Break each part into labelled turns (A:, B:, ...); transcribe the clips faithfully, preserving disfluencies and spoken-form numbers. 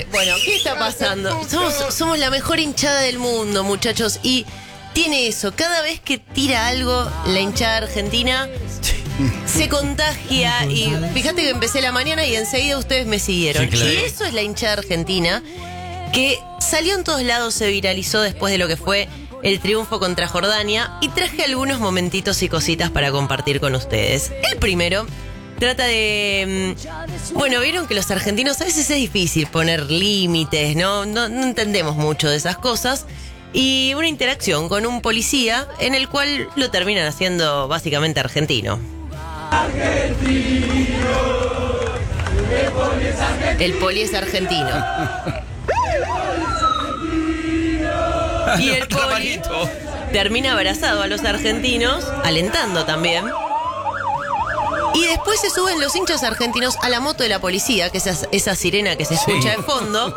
A: Bueno, ¿qué está pasando? Somos, somos la mejor hinchada del mundo, muchachos. Y tiene eso, cada vez que tira algo la hinchada argentina se contagia. Y fíjate que empecé la mañana y enseguida ustedes me siguieron.
B: Sí, claro.
A: Y eso es la hinchada argentina, que salió en todos lados, se viralizó después de lo que fue el triunfo contra Jordania. Y traje algunos momentitos y cositas para compartir con ustedes. El primero trata de... Bueno, vieron que los argentinos a veces es difícil poner límites, ¿no? No, no entendemos mucho de esas cosas. Y una interacción con un policía en el cual lo terminan haciendo básicamente argentino. Argentino, el poli es argentino. Y el poli termina abrazado a los argentinos, alentando también. Y después se suben los hinchas argentinos a la moto de la policía, que es esa, esa sirena que se escucha sí. de fondo.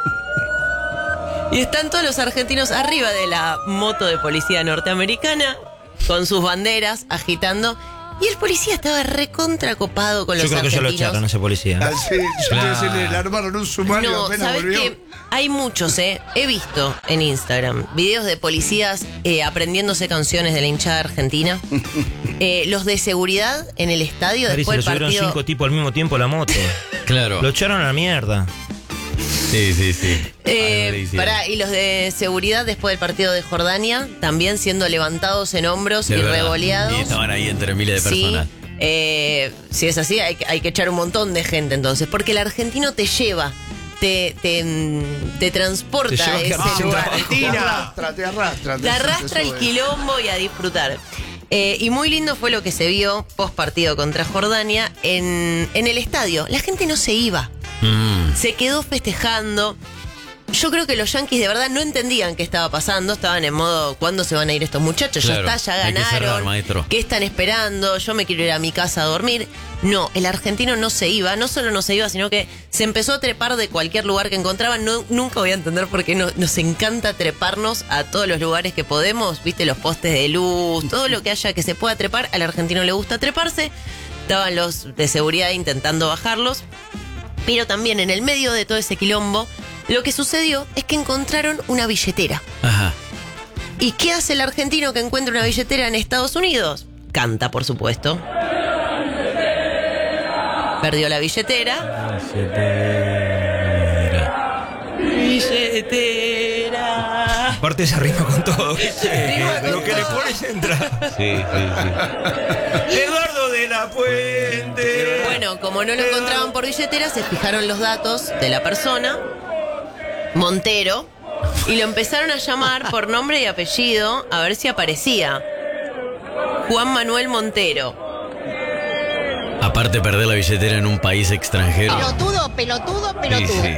A: Y están todos los argentinos arriba de la moto de policía norteamericana, con sus banderas, agitando. Y el policía estaba recontra copado con
B: yo
A: los
B: argentinos. Yo creo que ya lo echaron a ese policía.
C: Ah, sí, claro. Se le armaron un sumario
A: no,
C: apenas
A: ¿sabes
C: volvió.
A: Qué? Hay muchos, ¿eh? He visto en Instagram videos de policías eh, aprendiéndose canciones de la hinchada argentina. Eh, los de seguridad en el estadio
B: Cari,
A: después
B: se
A: del
B: lo
A: partido.
B: subieron cinco tipos al mismo tiempo a la moto.
D: Claro.
B: Lo echaron a la mierda.
D: Sí, sí, sí.
A: Eh, pará, y los de seguridad después del partido de Jordania, también siendo levantados en hombros
D: De
A: y
D: verdad.
A: revoleados.
D: Y estaban ahí entre miles de personas.
A: Sí, eh, si es así, hay, hay que echar un montón de gente entonces, porque el argentino te lleva, te, te, te transporta
B: Te lleva
A: a ese
B: que
A: lugar.
C: Te arrastra, te arrastra.
A: Te arrastra el quilombo y a disfrutar. Eh, y muy lindo fue lo que se vio post partido contra Jordania en, en el estadio. La gente no se iba.
D: Mm.
A: Se quedó festejando. Yo creo que los yanquis de verdad no entendían qué estaba pasando. Estaban en modo, ¿cuándo se van a ir estos muchachos?
D: Claro,
A: ya está, ya
D: hay que
A: ganaron.
D: cerrar, maestro.
A: ¿Qué están esperando? Yo me quiero ir a mi casa a dormir. No, el argentino no se iba. No solo no se iba, sino que se empezó a trepar de cualquier lugar que encontraban. No, nunca voy a entender por qué no, nos encanta treparnos a todos los lugares que podemos. Viste, los postes de luz, todo lo que haya que se pueda trepar. Al argentino le gusta treparse. Estaban los de seguridad intentando bajarlos. Pero también en el medio de todo ese quilombo, lo que sucedió es que encontraron una billetera.
D: Ajá.
A: ¿Y qué hace el argentino que encuentra una billetera en Estados Unidos? Canta, por supuesto. Perdió la billetera. Billetera.
B: Aparte se rima con todo.
A: Rima con
B: Lo que
A: todo.
B: le pones entra.
D: Sí, sí, sí.
B: Eduardo de la Puente.
A: Bueno, como no lo encontraban por billetera, se fijaron los datos de la persona, Montero, y lo empezaron a llamar por nombre y apellido a ver si aparecía. Juan Manuel Montero.
D: Aparte perder la billetera en un país extranjero.
E: Pelotudo, pelotudo,
D: Sí,
E: pelotudo.
D: sí.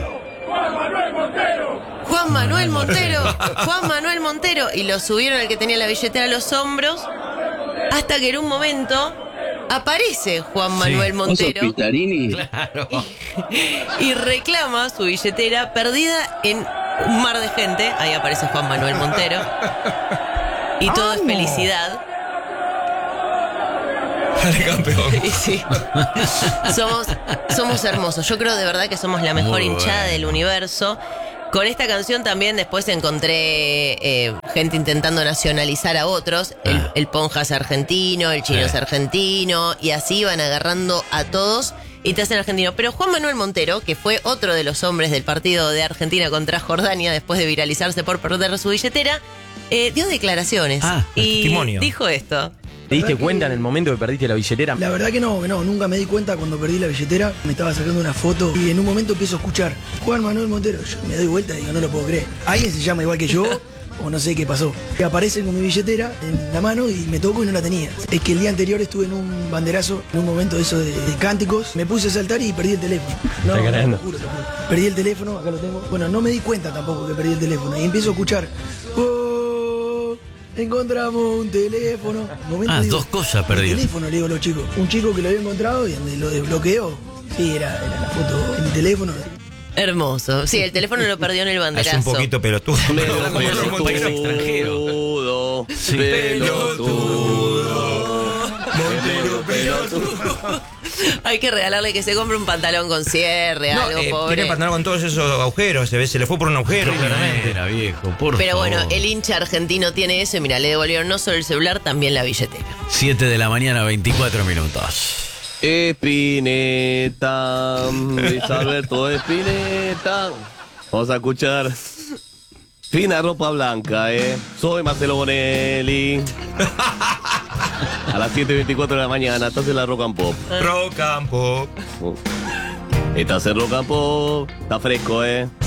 A: Juan Manuel Montero, Juan Manuel Montero. Y lo subieron al que tenía la billetera a los hombros, hasta que en un momento aparece Juan Manuel Montero
D: Claro.
A: y reclama su billetera perdida en un mar de gente. Ahí aparece Juan Manuel Montero. Y todo es felicidad.
B: Dale, campeón.
A: Y sí. Somos, somos hermosos. Yo creo de verdad que somos la mejor
D: Muy
A: hinchada
D: bueno.
A: del universo. Con esta canción también después encontré eh, gente intentando nacionalizar a otros. El,
D: Ah.
A: el Ponja es argentino, el Chino
D: Sí.
A: es argentino. Y así van agarrando a todos y te hacen argentino. Pero Juan Manuel Montero, que fue otro de los hombres del partido de Argentina contra Jordania después de viralizarse por perder su billetera, eh, dio declaraciones.
B: Ah, el
A: y
B: testimonio.
A: dijo esto.
F: ¿Te diste cuenta en el momento que perdiste la billetera?
G: La verdad que no, que no, nunca me di cuenta cuando perdí la billetera. Me estaba sacando una foto y en un momento empiezo a escuchar Juan Manuel Montero. Yo me doy vuelta y digo, no lo puedo creer. Alguien se llama igual que yo o no sé qué pasó. Y aparecen con mi billetera en la mano y me toco y no la tenía. Es que el día anterior estuve en un banderazo, en un momento de eso de, de cánticos. Me puse a saltar y perdí el teléfono. No,
F: Está
G: no,
F: cargando.
G: te juro, te juro. Perdí el teléfono, acá lo tengo. Bueno, no me di cuenta tampoco que perdí el teléfono. Y empiezo a escuchar. "Oh, encontramos un teléfono". Momento,
D: Ah,
G: digo,
D: dos cosas
G: "¿Qué
D: perdidas".
G: teléfono?", le digo a los chicos. Un chico que lo había encontrado y donde lo desbloqueó. Sí, era, era la foto en mi teléfono.
A: Hermoso. Sí, el teléfono lo perdió en el
B: Es
A: banderazo.
B: un poquito pelotudo.
D: Pero como un país extranjero.
F: Pelotudo,
D: Sí.
F: pelotudo.
C: Montero, pelotudo.
A: Hay que regalarle que se compre un pantalón con cierre,
B: No,
A: algo
B: eh,
A: pobre.
B: tiene pantalón con todos esos agujeros. Se ve, se le fue por un agujero, claramente.
D: Era viejo, por
A: Pero
D: favor.
A: bueno, el hincha argentino tiene eso y mira, le devolvieron no solo el celular, también la billetera.
D: siete de la mañana, veinticuatro minutos.
E: Espineta, Luis Alberto Espineta. Vamos a escuchar Fina Ropa Blanca, eh. Soy Marcelo Bonelli. A las siete y veinticuatro de la mañana, estás en la Rock and Pop.
B: Rock and Pop.
E: Estás en Rock and Pop, está fresco, eh.